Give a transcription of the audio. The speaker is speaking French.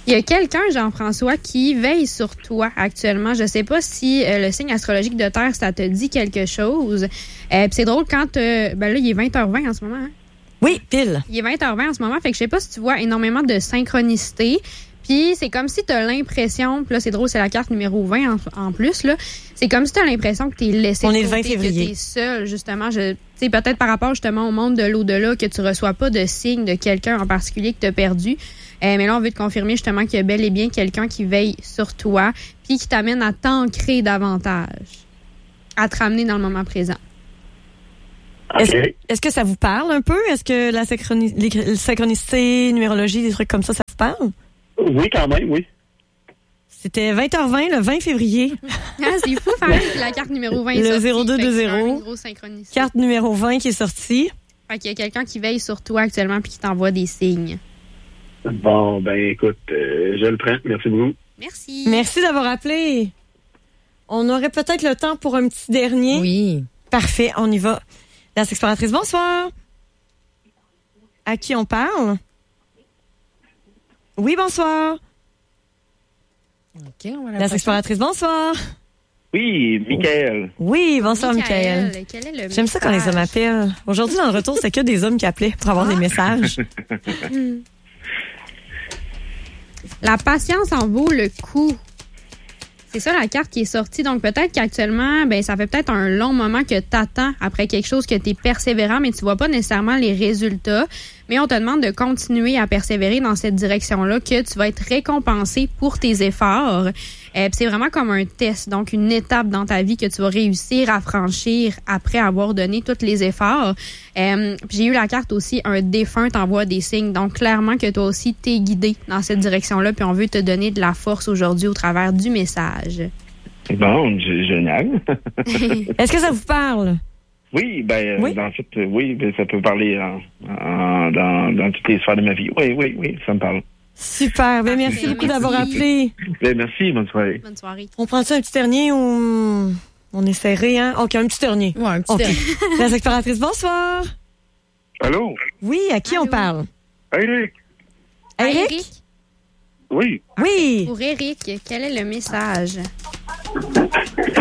Il y a quelqu'un, Jean-François, qui veille sur toi actuellement. Je sais pas si le signe astrologique de Terre, ça te dit quelque chose. Puis c'est drôle quand... là, il est 20h20 en ce moment. Hein? Oui, pile. Il est 20h20 en ce moment, fait que je sais pas si tu vois énormément de synchronicité. Puis c'est comme si tu as l'impression... Puis là, c'est drôle, c'est la carte numéro 20 en plus, là. C'est comme si tu as l'impression que tu es laissé On de est le côté, 20 février. que tu es seul, justement. Tu sais, peut-être par rapport justement au monde de l'au-delà, que tu reçois pas de signe de quelqu'un en particulier que tu as perdu. Mais là, on veut te confirmer justement qu'il y a bel et bien quelqu'un qui veille sur toi puis qui t'amène à t'ancrer davantage, à te ramener dans le moment présent. Okay. Est-ce que ça vous parle un peu? Est-ce que la synchronicité, numérologie, des trucs comme ça vous parle? Oui, quand même, oui. C'était 20h20, le 20 février. Ah, c'est fou, faire la carte numéro 20 est Le sortie. 0220. Une grosse synchronicité. Carte numéro 20 qui est sortie. Fait qu'il y a quelqu'un qui veille sur toi actuellement puis qui t'envoie des signes. Bon, ben écoute, je le prends. Merci beaucoup. Merci. Merci d'avoir appelé. On aurait peut-être le temps pour un petit dernier. Oui. Parfait, on y va. La exploratrice, bonsoir. À qui on parle? Oui, bonsoir. OK, on va La exploratrice, bonsoir. Oui, Michael. Oui, bonsoir, Michael. Quel est le J'aime ça quand les hommes appellent. Aujourd'hui, dans le retour, c'est que des hommes qui appelaient pour avoir des messages. La patience en vaut le coup. C'est ça la carte qui est sortie. Donc peut-être qu'actuellement, ça fait peut-être un long moment que tu attends après quelque chose, que tu es persévérant, mais tu vois pas nécessairement les résultats. Mais on te demande de continuer à persévérer dans cette direction-là, que tu vas être récompensé pour tes efforts. C'est vraiment comme un test, donc une étape dans ta vie que tu vas réussir à franchir après avoir donné tous les efforts. J'ai eu la carte aussi, un défunt t'envoie des signes. Donc clairement que toi aussi, t'es guidé dans cette direction-là, puis on veut te donner de la force aujourd'hui au travers du message. Bon, génial. Est-ce que ça vous parle? Oui, Oui? en fait, oui, ça peut parler dans toutes les sphères de ma vie. Oui, ça me parle. Super. Merci beaucoup d'avoir appelé. Merci, bonne soirée. Bonne soirée. On prend-tu un petit dernier ou on est serré, hein? OK, un petit dernier. Ouais, un petit OK. dernier. La exploratrice, bonsoir. Allô? Oui, à qui on parle? Eric? Eric? Oui. Oui. Pour Eric, quel est le message?